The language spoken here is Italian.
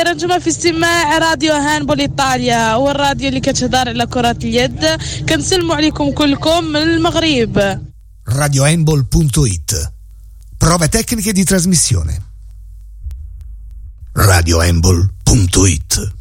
رنجمة في استماع راديو هانبول إيطاليا، والراديو اللي كتهدر على كرة اليد. كنسلموا عليكم كلكم من المغرب. radiohandball.it. Prove tecniche di trasmissione. radiohandball.it.